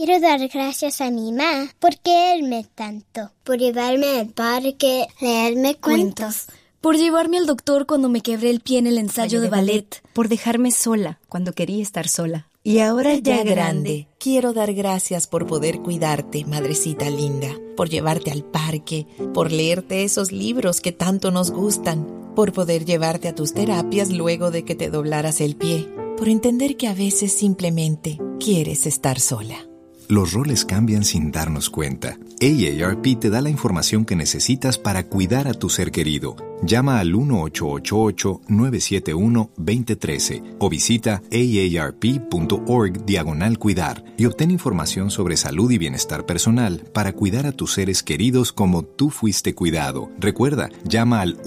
Quiero dar gracias a mi mamá por quererme tanto, por llevarme al parque, leerme cuentos, por llevarme al doctor cuando me quebré el pie en el ensayo de ballet, por dejarme sola cuando quería estar sola. Y ahora ya grande, quiero dar gracias por poder cuidarte, madrecita linda, por llevarte al parque, por leerte esos libros que tanto nos gustan, por poder llevarte a tus terapias luego de que te doblaras el pie, por entender que a veces simplemente quieres estar sola. Los roles cambian sin darnos cuenta. AARP te da la información que necesitas para cuidar a tu ser querido. Llama al 1-888-971-2013 o visita aarp.org/cuidar y obtén información sobre salud y bienestar personal para cuidar a tus seres queridos como tú fuiste cuidado. Recuerda, llama al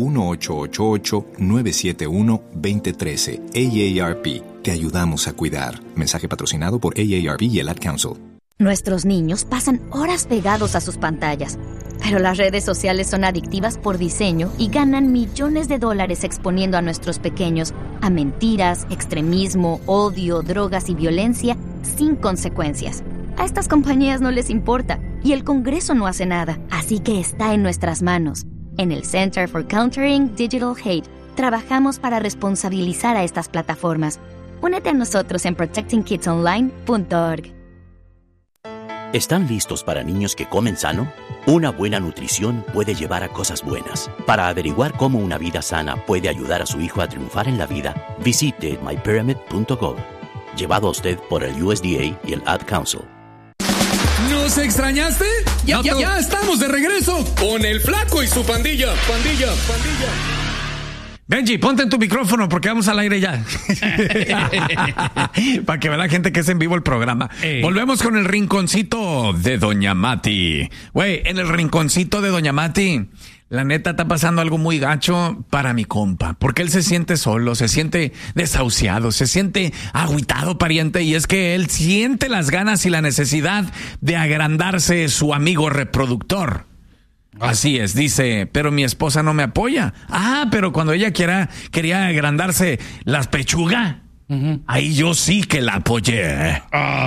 1-888-971-2013. AARP. Te ayudamos a cuidar. Mensaje patrocinado por AARP y el Ad Council. Nuestros niños pasan horas pegados a sus pantallas, pero las redes sociales son adictivas por diseño y ganan millones de dólares exponiendo a nuestros pequeños a mentiras, extremismo, odio, drogas y violencia sin consecuencias. A estas compañías no les importa y el Congreso no hace nada, así que está en nuestras manos. En el Center for Countering Digital Hate, trabajamos para responsabilizar a estas plataformas. Únete a nosotros en protectingkidsonline.org. ¿Están listos para niños que comen sano? Una buena nutrición puede llevar a cosas buenas. Para averiguar cómo una vida sana puede ayudar a su hijo a triunfar en la vida, visite mypyramid.gov. Llevado a usted por el USDA y el Ad Council. ¿Nos extrañaste? Ya estamos de regreso con el Flaco y su pandilla. Pandilla. Benji, ponte en tu micrófono porque vamos al aire ya. Para que vea la gente que es en vivo el programa. Volvemos con el rinconcito de Doña Mati. Güey, en el rinconcito de Doña Mati, la neta está pasando algo muy gacho para mi compa. Porque él se siente solo, se siente desahuciado, se siente agüitado, pariente. Y es que él siente las ganas y la necesidad de agrandarse su amigo reproductor. Así es, dice, pero mi esposa no me apoya. Pero cuando ella quería agrandarse las pechugas, ahí yo sí que la apoyé.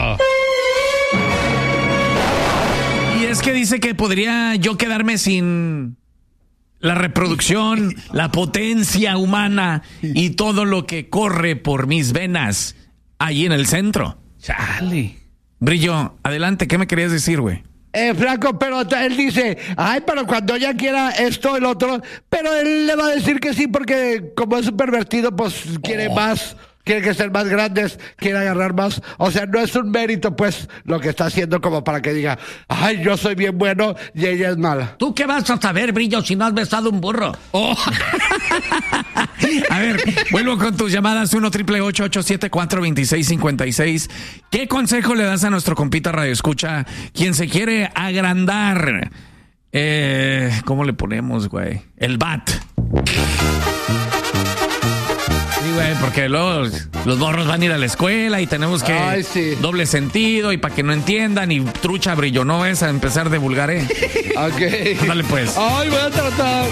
Y es que dice que podría yo quedarme sin la reproducción, la potencia humana y todo lo que corre por mis venas ahí en el centro. Chale. Brillo, adelante, ¿qué me querías decir, güey? Flaco, pero él dice, pero cuando ella quiera esto, el otro, pero él le va a decir que sí porque como es un pervertido, pues quiere más, quiere que ser más grandes, quiere agarrar más, o sea, no es un mérito, pues, lo que está haciendo como para que diga, yo soy bien bueno y ella es mala. ¿Tú qué vas a saber, Brillo, si no has besado un burro? A ver, vuelvo con tus llamadas 1-888-874-2656. ¿Qué consejo le das a nuestro compita Radio Escucha, quien se quiere agrandar? ¿Cómo le ponemos, güey? El bat. Sí, güey, porque los morros van a ir a la escuela y tenemos que doble sentido y para que no entiendan y trucha, Brillo, no es a empezar de vulgar, Ok. Dale pues. Voy a tratar.